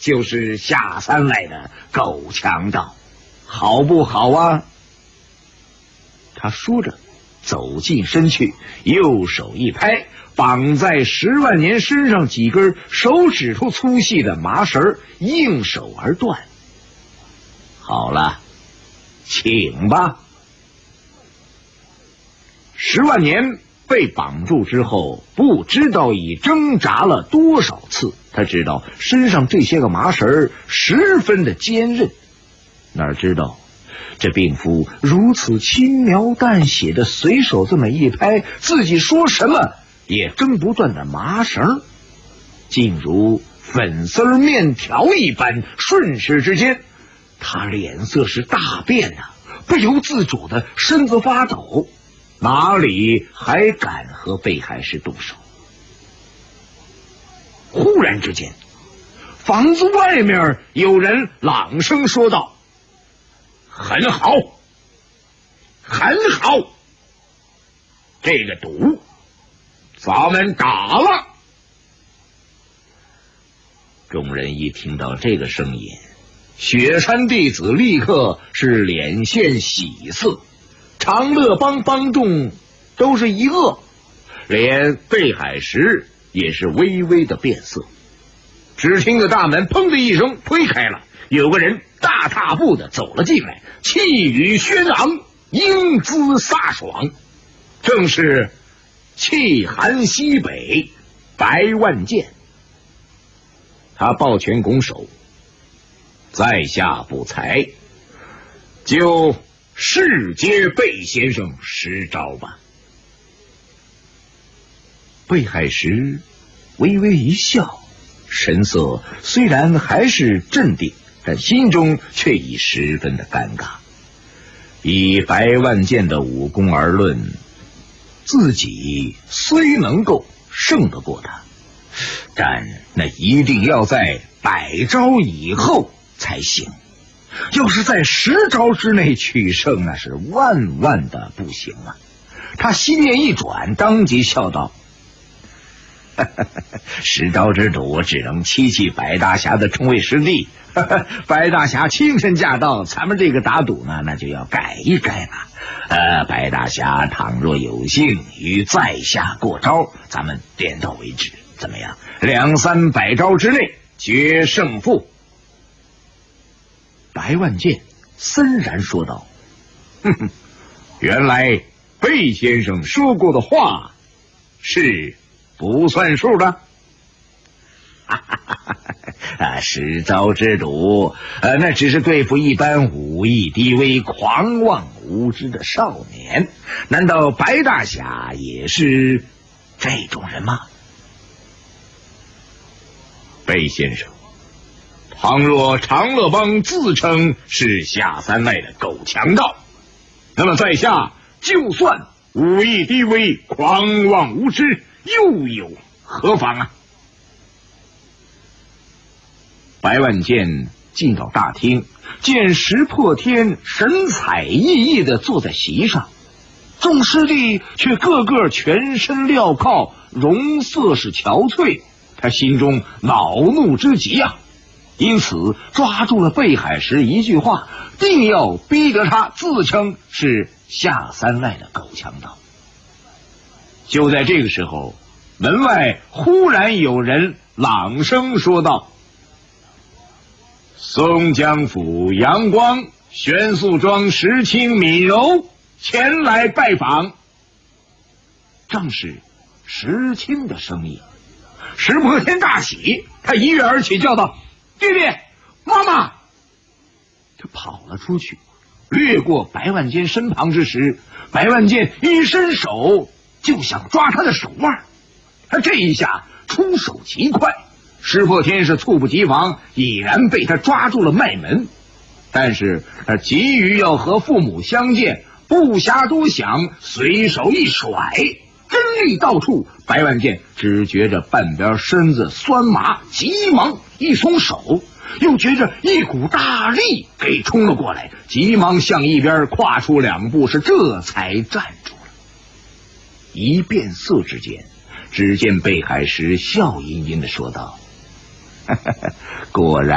就是下三滥的狗强盗，好不好啊？他说着走近身去，右手一拍，绑在10万年身上几根手指头粗细的麻绳应手而断。好了，请吧。10万年被绑住之后，不知道已挣扎了多少次。他知道身上这些个麻绳十分的坚韧，哪知道这病夫如此轻描淡写的随手这么一拍，自己说什么也挣不断的麻绳，竟如粉丝面条一般，瞬时之间他脸色是大变啊，不由自主的身子发抖，哪里还敢和被害师动手？忽然之间，房子外面有人朗声说道：“很好，很好，这个赌咱们打了。”众人一听到这个声音，雪山弟子立刻是脸现喜色，长乐帮帮众都是一愕，连贝海石也是微微的变色。只听得大门砰的一声推开了，有个人大踏步的走了进来，气宇轩昂，英姿飒爽，正是气寒西北白万剑。他抱拳拱手：“在下不才，就世接贝先生10招吧。”贝海石微微一笑，神色虽然还是镇定，但心中却已十分的尴尬。以白万剑的武功而论，自己虽能够胜得过他，但那一定要在100招以后才行。要是在10招之内取胜，那是万万的不行啊！他心念一转，当即笑道：“10招之赌只能欺白大侠的众位师弟，白大侠亲身驾到，咱们这个打赌呢，那就要改一改了。白大侠倘若有幸与在下过招，咱们点到为止，怎么样？200-300招之内决胜负。”白万剑森然说道：“原来贝先生说过的话是不算数的。10招之赌，那只是对付一般武艺低微、狂妄无知的少年。难道白大侠也是这种人吗？”贝先生，倘若长乐帮自称是下三滥的狗强盗，那么在下就算武艺低微、狂妄无知，又有何妨啊？白万剑进到大厅，见石破天神采奕奕地坐在席上，众师弟却个个全身镣铐，容色是憔悴，他心中恼怒之极啊！因此抓住了贝海石一句话，定要逼得他自称是下三滥的狗强盗。就在这个时候，门外忽然有人朗声说道：“松江府阳光玄素庄石青敏柔前来拜访。”正是石青的声音。石破天大喜，他一跃而起，叫道：“弟弟，妈妈！”他跑了出去，掠过白万剑身旁之时，白万剑一伸手就想抓他的手腕，他这一下出手极快，石破天是猝不及防，已然被他抓住了脉门。但是他急于要和父母相见，不暇多想，随手一甩，真力到处，白万剑只觉着半边身子酸麻，急忙一松手，又觉着一股大力给冲了过来，急忙向一边跨出2步，是这才站住了。一变色之间，只见贝海石笑吟吟地说道：“果然